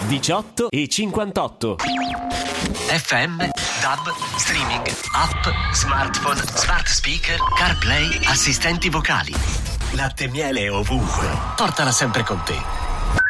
18 e 58. FM, DAB, streaming, app, smartphone, smart speaker, CarPlay, assistenti vocali. Latte e miele ovunque. Portala sempre con te.